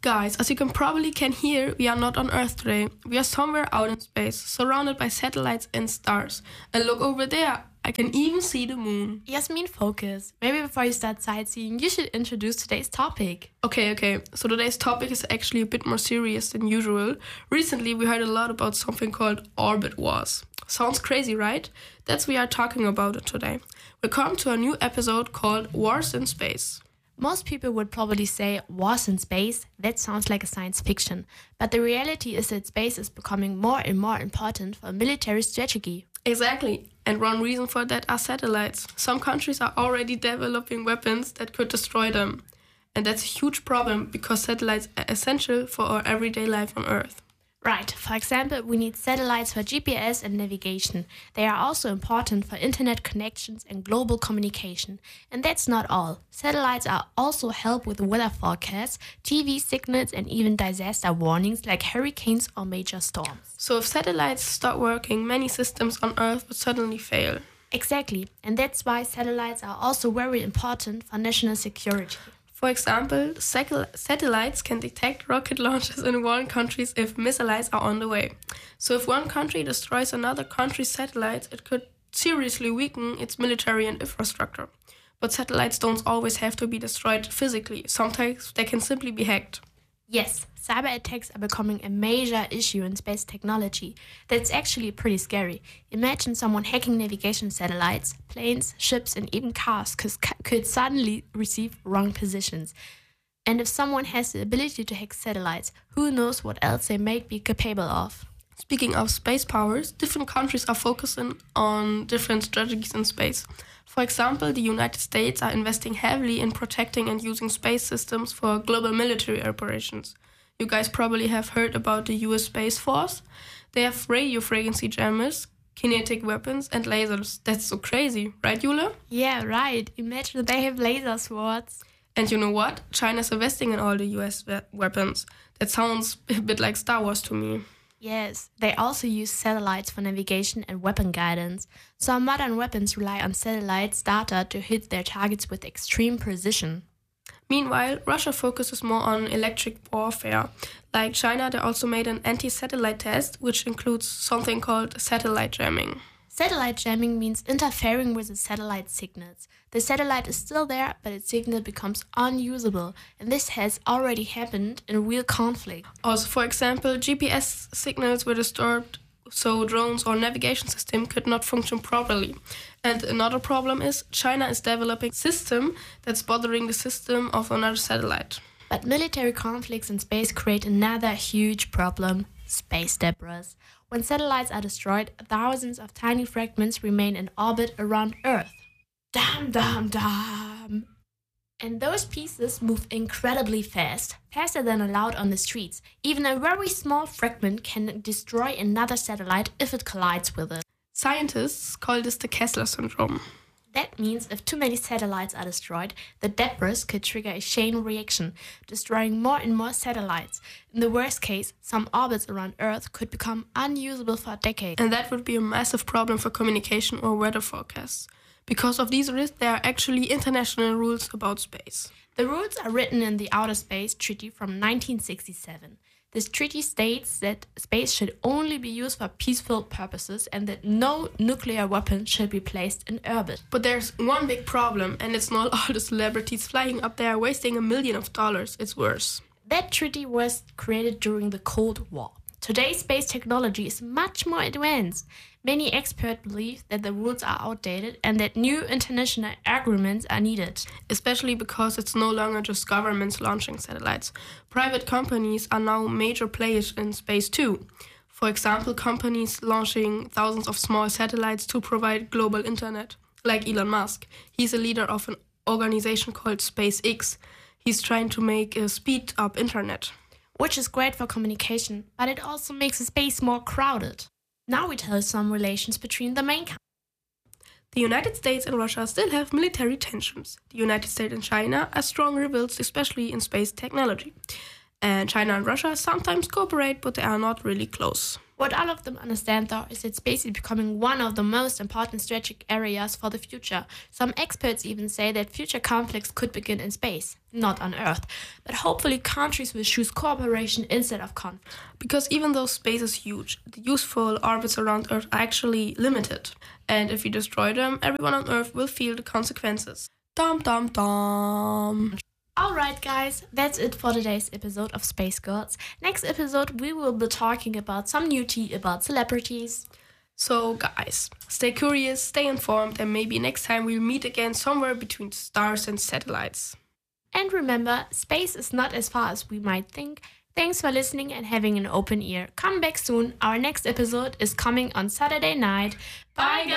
Guys, as you can hear, we are not on Earth today. We are somewhere out in space, surrounded by satellites and stars. And look over there, I can even see the moon. Yasmin, focus. Maybe before you start sightseeing, you should introduce today's topic. Okay. So today's topic is actually a bit more serious than usual. Recently, we heard a lot about something called orbit wars. Sounds crazy, right? That's why we are talking about it today. Welcome to a new episode called Wars in Space. Most people would probably say wars in space. That sounds like a science fiction. But the reality is that space is becoming more and more important for military strategy. Exactly. And one reason for that are satellites. Some countries are already developing weapons that could destroy them. And that's a huge problem because satellites are essential for our everyday life on Earth. Right. For example, we need satellites for GPS and navigation. They are also important for internet connections and global communication. And that's not all. Satellites are also help with weather forecasts, TV signals, and even disaster warnings like hurricanes or major storms. So if satellites stop working, many systems on Earth would suddenly fail. Exactly. And that's why satellites are also very important for national security. For example, satellites can detect rocket launches in one country if missiles are on the way. So if one country destroys another country's satellites, it could seriously weaken its military and infrastructure. But satellites don't always have to be destroyed physically. Sometimes they can simply be hacked. Yes, cyber attacks are becoming a major issue in space technology. That's actually pretty scary. Imagine someone hacking navigation satellites, planes, ships, and even cars could suddenly receive wrong positions. And if someone has the ability to hack satellites, who knows what else they might be capable of? Speaking of space powers, different countries are focusing on different strategies in space. For example, the United States are investing heavily in protecting and using space systems for global military operations. You guys probably have heard about the US Space Force. They have radio frequency jammers, kinetic weapons, and lasers. That's so crazy, right, Jule? Yeah, right. Imagine they have laser swords. And you know what? China's investing in all the US weapons. That sounds a bit like Star Wars to me. Yes, they also use satellites for navigation and weapon guidance. Some modern weapons rely on satellites data to hit their targets with extreme precision. Meanwhile, Russia focuses more on electric warfare. Like China, they also made an anti-satellite test, which includes something called satellite jamming. Satellite jamming means interfering with the satellite signals. The satellite is still there, but its signal becomes unusable, and this has already happened in real conflict. Also, for example, GPS signals were disturbed, so drones or navigation system could not function properly. And another problem is China is developing a system that's bothering the system of another satellite. But military conflicts in space create another huge problem: space debris. When satellites are destroyed, thousands of tiny fragments remain in orbit around Earth. Dam. And those pieces move incredibly fast, faster than allowed on the streets. Even a very small fragment can destroy another satellite if it collides with it. Scientists call this the Kessler syndrome. That means if too many satellites are destroyed, the debris could trigger a chain reaction, destroying more and more satellites. In the worst case, some orbits around Earth could become unusable for decades. And that would be a massive problem for communication or weather forecasts. Because of these risks, there are actually international rules about space. The rules are written in the Outer Space Treaty from 1967. This treaty states that space should only be used for peaceful purposes and that no nuclear weapon should be placed in orbit. But there's one big problem, and it's not all the celebrities flying up there wasting $1 million. It's worse. That treaty was created during the Cold War. Today's space technology is much more advanced. Many experts believe that the rules are outdated and that new international agreements are needed. Especially because it's no longer just governments launching satellites. Private companies are now major players in space too. For example, companies launching thousands of small satellites to provide global internet, like Elon Musk. He's a leader of an organization called SpaceX. He's trying to make a speed-up internet. Which is great for communication, but it also makes the space more crowded. Now we tell some relations between the main countries. The United States and Russia still have military tensions. The United States and China are strong rivals, especially in space technology. And China and Russia sometimes cooperate, but they are not really close. What all of them understand, though, is that space is becoming one of the most important strategic areas for the future. Some experts even say that future conflicts could begin in space, not on Earth. But hopefully countries will choose cooperation instead of conflict. Because even though space is huge, the useful orbits around Earth are actually limited. And if we destroy them, everyone on Earth will feel the consequences. Dum dum dum. Alright guys, that's it for today's episode of Space Girls. Next episode we will be talking about some new tea about celebrities. So guys, stay curious, stay informed, and maybe next time we'll meet again somewhere between stars and satellites. And remember, space is not as far as we might think. Thanks for listening and having an open ear. Come back soon. Our next episode is coming on Saturday night. Bye guys!